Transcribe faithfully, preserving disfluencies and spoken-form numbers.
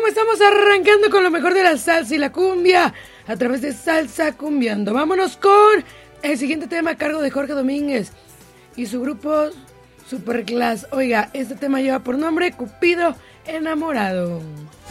como estamos arrancando con lo mejor de la salsa y la cumbia a través de Salsa Cumbiando. Vámonos con el siguiente tema a cargo de Jorge Domínguez y su grupo Superclass. Oiga, este tema lleva por nombre Cupido Enamorado.